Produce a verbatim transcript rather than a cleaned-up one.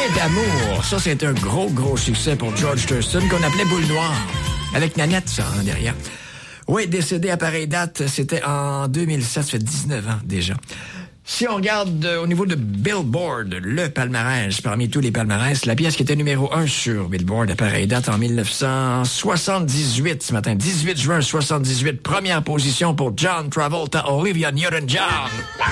d'amour. Ça, c'est un gros, gros succès pour George Thurston qu'on appelait Boule Noire. Avec Nanette, ça, hein, derrière. Oui, décédé à pareille date, c'était en deux mille sept, ça fait dix-neuf ans déjà. Si on regarde euh, au niveau de Billboard, le palmarès, parmi tous les palmarès, la pièce qui était numéro un sur Billboard à pareille date en dix-neuf cent soixante-dix-huit, ce matin, dix-huit juin soixante-dix-huit, première position pour John Travolta, Olivia Newton-John.